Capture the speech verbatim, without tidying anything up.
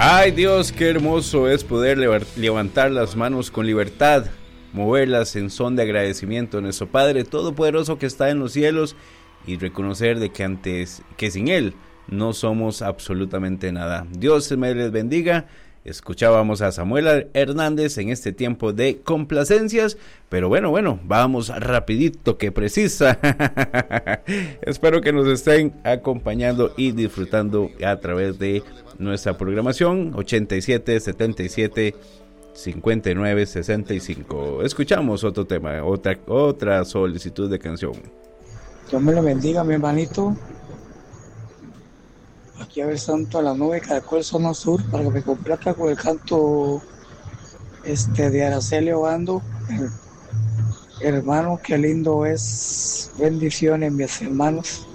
Ay Dios, qué hermoso es poder levantar las manos con libertad, moverlas en son de agradecimiento a nuestro Padre Todopoderoso que está en los cielos y reconocer de que antes que sin Él no somos absolutamente nada. Dios me les bendiga. Escuchábamos a Samuel Hernández en este tiempo de complacencias, pero bueno, bueno, vamos rapidito que precisa. Espero que nos estén acompañando y disfrutando a través de nuestra programación ochenta y siete, setenta y siete, cincuenta y nueve, sesenta y cinco. Escuchamos otro tema, otra, otra solicitud de canción. Dios me lo bendiga, mi hermanito. Aquí a ver Santo a la Nube, Caracol Zona Sur, para que me complazca con el canto este de Araceli Obando. Hermano, qué lindo es. Bendiciones, mis hermanos.